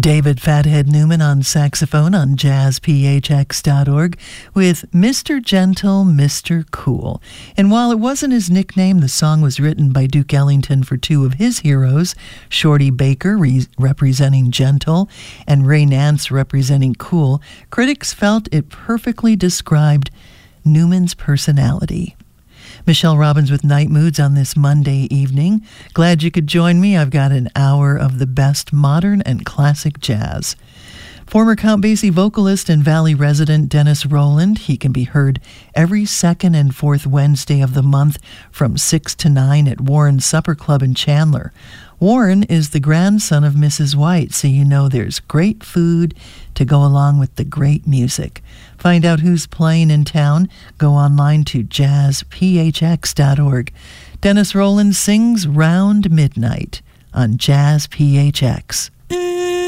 David Fathead Newman on saxophone on jazzphx.org with Mr. Gentle, Mr. Cool. And while it wasn't his nickname, the song was written by Duke Ellington for two of his heroes, Shorty Baker representing gentle and Ray Nance representing cool. Critics felt it perfectly described Newman's personality. Michelle Robbins with Night Moods on this Monday evening. Glad you could join me. I've got an hour of the best modern and classic jazz. Former Count Basie vocalist and Valley resident Dennis Rowland. He can be heard every second and fourth Wednesday of the month from 6 to 9 at Warren Supper Club in Chandler. Warren is the grandson of Mrs. White, so you know there's great food to go along with the great music. Find out who's playing in town. Go online to jazzphx.org. Dennis Rowland sings Round Midnight on Jazz PHX.